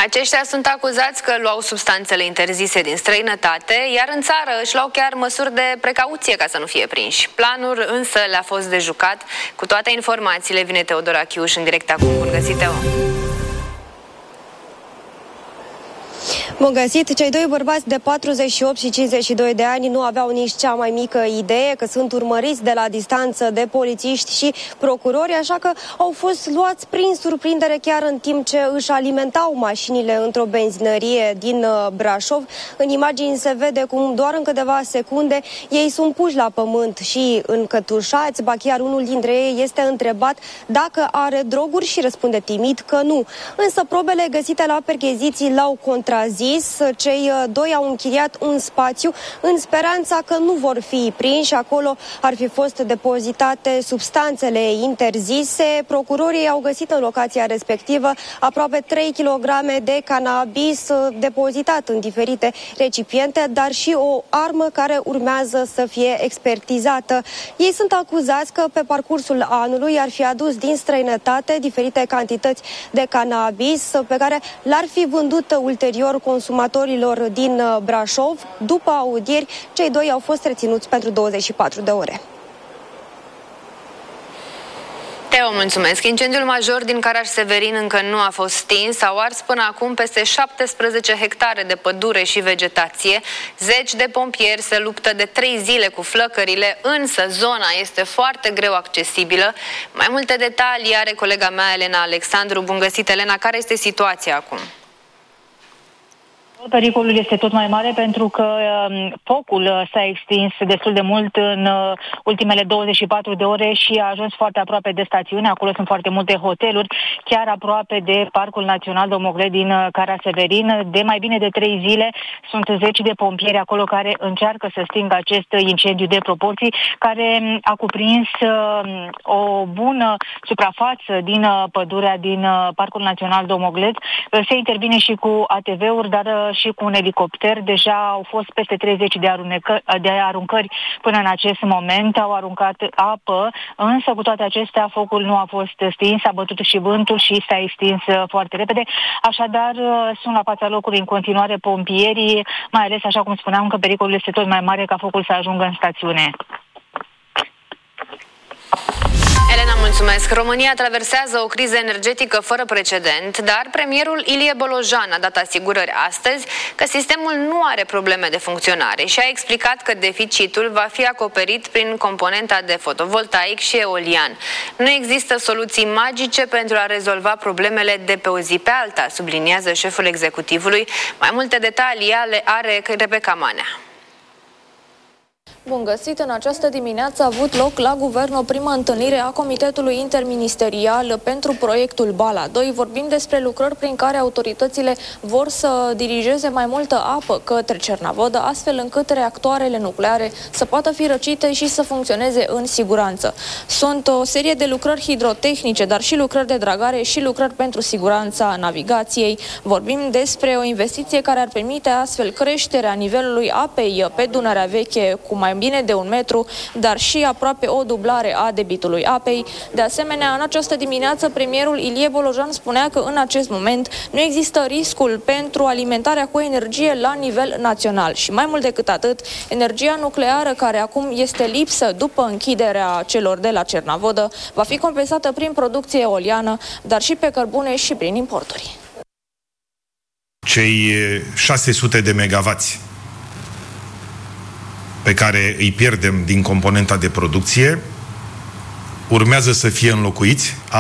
Aceștia sunt acuzați că luau substanțele interzise din străinătate, iar în țară își luau chiar măsuri de precauție ca să nu fie prinși. Planul însă le-a fost de jucat. Cu toate informațiile vine Teodora Chiuș în direct acum. Bun găsit, Teo! Bun găsit! Cei doi bărbați de 48 și 52 de ani nu aveau nici cea mai mică idee că sunt urmăriți de la distanță de polițiști și procurori, așa că au fost luați prin surprindere chiar în timp ce își alimentau mașinile într-o benzinărie din Brașov. În imagini se vede cum doar în câteva secunde ei sunt puși la pământ și încătușați, ba chiar unul dintre ei este întrebat dacă are droguri și răspunde timid că nu. Însă probele găsite la percheziții l-au contrazis. Cei doi au închiriat un spațiu în speranța că nu vor fi prinși. Acolo ar fi fost depozitate substanțele interzise. Procurorii au găsit în locația respectivă aproape 3 kg de cannabis depozitat în diferite recipiente, dar și o armă care urmează să fie expertizată. Ei sunt acuzați că pe parcursul anului ar fi adus din străinătate diferite cantități de cannabis pe care l-ar fi vândut ulterior consumatorilor din Brașov. După audieri, cei doi au fost reținuți pentru 24 de ore. Teo, mulțumesc. Incendiul major din Caraș-Severin încă nu a fost stins. Au ars până acum peste 17 hectare de pădure și vegetație. Zeci de pompieri se luptă de 3 zile cu flăcările, însă zona este foarte greu accesibilă. Mai multe detalii are colega mea, Elena Alexandru. Bun găsit, Elena. Care este situația acum? Pericolul este tot mai mare pentru că focul s-a extins destul de mult în ultimele 24 de ore și a ajuns foarte aproape de stațiune. Acolo sunt foarte multe hoteluri, chiar aproape de Parcul Național Domoglet din Caraș-Severin. De mai bine de 3 zile sunt zeci de pompieri acolo care încearcă să stingă acest incendiu de proporții, care a cuprins o bună suprafață din pădurea din Parcul Național Domoglet. Se intervine și cu ATV-uri, dar și cu un elicopter. Deja au fost peste 30 de aruncări până în acest moment. Au aruncat apă, însă cu toate acestea focul nu a fost stins, a bătut și vântul și s-a extins foarte repede. Așadar, sunt la fața locului în continuare pompierii, mai ales, așa cum spuneam, că pericolul este tot mai mare ca focul să ajungă în stațiune. Elena, mulțumesc. România traversează o criză energetică fără precedent, dar premierul Ilie Bolojan a dat asigurări astăzi că sistemul nu are probleme de funcționare și a explicat că deficitul va fi acoperit prin componenta de fotovoltaic și eolian. Nu există soluții magice pentru a rezolva problemele de pe o zi pe alta, subliniază șeful executivului. Mai multe detalii are Rebecca Manea. Bun găsit! În această dimineață a avut loc la Guvern o primă întâlnire a Comitetului Interministerial pentru proiectul Bala 2. Vorbim despre lucrări prin care autoritățile vor să dirigeze mai multă apă către Cernavodă, astfel încât reactoarele nucleare să poată fi răcite și să funcționeze în siguranță. Sunt o serie de lucrări hidrotehnice, dar și lucrări de dragare și lucrări pentru siguranța navigației. Vorbim despre o investiție care ar permite astfel creșterea nivelului apei pe Dunărea Veche cu mai bine de 1 metru, dar și aproape o dublare a debitului apei. De asemenea, în această dimineață, premierul Ilie Bolojan spunea că în acest moment nu există riscul pentru alimentarea cu energie la nivel național și mai mult decât atât, energia nucleară care acum este lipsă după închiderea celor de la Cernavodă va fi compensată prin producție eoliană, dar și pe cărbune și prin importuri. Cei 600 de megavați pe care îi pierdem din componenta de producție urmează să fie înlocuiți.